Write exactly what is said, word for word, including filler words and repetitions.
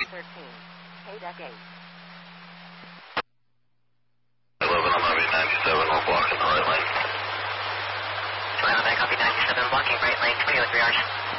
thirteen. K deck eight. eleven, I'm having ninety-seven, we're blocking the right lane. eleven, I copy ninety-seven, blocking right lane, twenty oh three hours.